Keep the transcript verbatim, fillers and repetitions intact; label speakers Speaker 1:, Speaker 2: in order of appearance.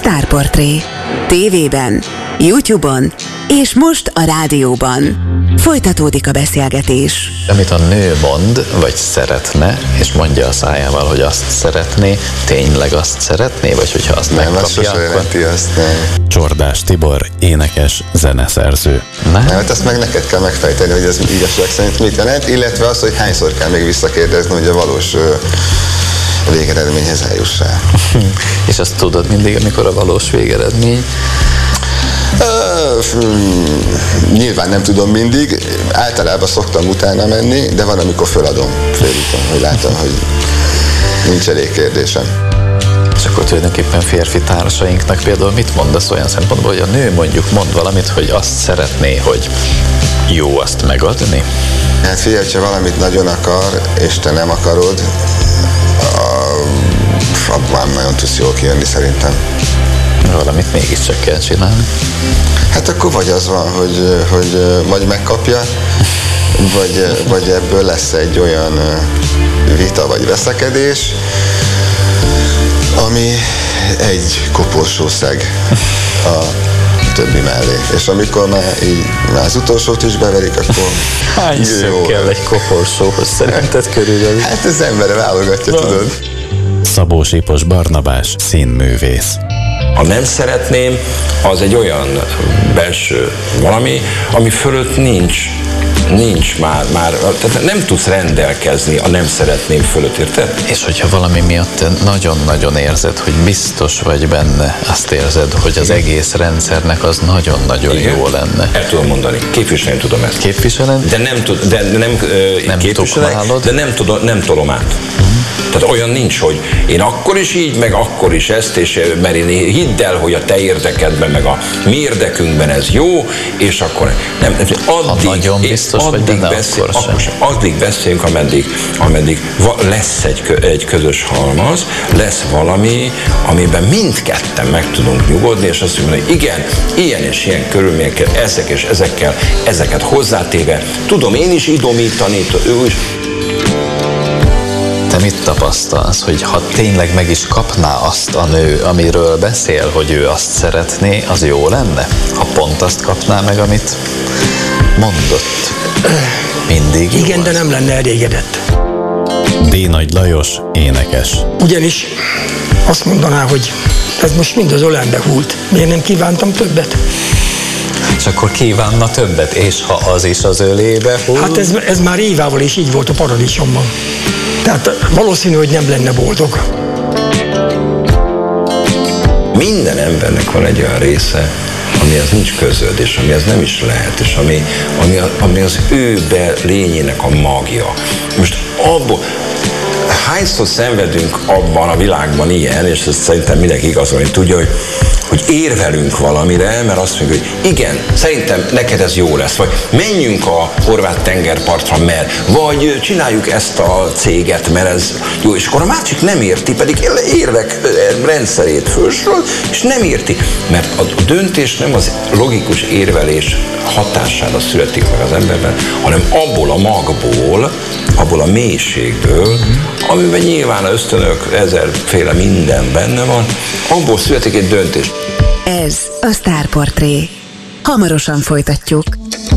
Speaker 1: Sztárportré. tévében, YouTube-on és most a rádióban. Folytatódik a beszélgetés.
Speaker 2: Amit a nő mond, vagy szeretne, és mondja a szájával, hogy azt szeretné, tényleg azt szeretné, vagy hogyha azt
Speaker 3: nem,
Speaker 2: megkapja,
Speaker 3: azt sose
Speaker 2: akkor...
Speaker 3: jelenti azt, nem.
Speaker 4: Csordás Tibor, énekes, zeneszerző.
Speaker 2: Nem?
Speaker 3: Nem, hát ezt meg neked kell megfejteni, hogy ez igazság szerint mit jelent, illetve az, hogy hányszor kell még visszakérdezni, hogy a valós végeredményhez eljussál.
Speaker 2: És azt tudod mindig, amikor a valós végeredmény?
Speaker 3: Uh, nyilván nem tudom mindig, általában szoktam utána menni, de van, amikor föladom félúton, hogy látom, hogy nincs elég kérdésem.
Speaker 2: És akkor tulajdonképpen férfi társainknak például mit mondasz olyan szempontból, hogy a nő mondjuk mond valamit, hogy azt szeretné, hogy jó azt megadni?
Speaker 3: Hát figyelj, ha valamit nagyon akar, és te nem akarod, abban nagyon tudsz jól kijönni szerintem.
Speaker 2: Valamit mégiscsak kell csinálni.
Speaker 3: Hát akkor vagy az van, hogy, hogy vagy megkapja, vagy, vagy ebből lesz egy olyan vita vagy veszekedés, ami egy koporsószeg a többi mellé. És amikor már, így, már az utolsót is beverik, akkor...
Speaker 2: Hány szög kell egy koporsóhoz szerinted körülbelül?
Speaker 3: Hát az ember válogatja,
Speaker 2: van.
Speaker 3: Tudod.
Speaker 4: Szabó Sipos Barnabás, színművész.
Speaker 5: Ha nem szeretném, az egy olyan belső valami, ami fölött nincs, nincs már, már, tehát nem tudsz rendelkezni a nem szeretném fölött, érted?
Speaker 2: És hogyha valami miatt te nagyon-nagyon érzed, hogy biztos vagy benne, azt érzed, hogy az egész rendszernek az nagyon-nagyon
Speaker 5: Igen.
Speaker 2: jó lenne.
Speaker 5: El tudom mondani, képviselni tudom ezt.
Speaker 2: Képviseled?
Speaker 5: De nem, tud, de nem,
Speaker 2: nem
Speaker 5: képviselek, de nem, tudom, nem tolom át. Tehát olyan nincs, hogy én akkor is így, meg akkor is ezt, és mert én hidd el, hogy a te érdekedben, meg a mi érdekünkben ez jó, és akkor nem. Addig,
Speaker 2: ha nagyon biztos vagy benne,
Speaker 5: beszél,
Speaker 2: akkor sem.
Speaker 5: akkor sem. Addig beszélünk, ameddig, ameddig lesz egy, egy közös halmaz, lesz valami, amiben mindketten meg tudunk nyugodni, és azt mondjuk, hogy igen, ilyen és ilyen körülményekkel, ezek és ezekkel, ezeket hozzátéve, tudom én is idomítani, ő is.
Speaker 2: Te mit tapasztalsz, hogy ha tényleg meg is kapná azt a nő, amiről beszél, hogy ő azt szeretné, az jó lenne? Ha pont azt kapná meg, amit mondott. Mindig jó.
Speaker 6: Igen, de nem lenne elégedett.
Speaker 4: D. Nagy Lajos, énekes.
Speaker 6: Ugyanis azt mondaná, hogy ez most mind az ölembe hult. Miért nem kívántam többet?
Speaker 2: És akkor kívánna többet, és ha az is az ölébe hull?
Speaker 6: Hát ez, ez már Évával is így volt a paradicsomban. Tehát valószínű, hogy nem lenne boldog.
Speaker 5: Minden embernek van egy olyan része, amihez nincs közöd, és amihez nem is lehet, és ami, ami, ami az ő be lényének a magja. Most abból, hányszor szenvedünk abban a világban ilyen, és ezt szerintem mindenki igazolni tudja, hogy, hogy érvelünk valamire, mert azt mondjuk, hogy igen, szerintem neked ez jó lesz, vagy menjünk a horvát tengerpartra, mert, vagy csináljuk ezt a céget, mert ez jó, és akkor a másik nem érti, pedig érvek rendszerét fölsorol, és nem érti, mert a döntés nem az logikus érvelés hatására születik meg az emberben, hanem abból a magból, abból a mélységből, amiben nyilván az ösztönök, ezerféle minden benne van, abból születik egy döntés.
Speaker 1: Ez a Sztárportré. Hamarosan folytatjuk.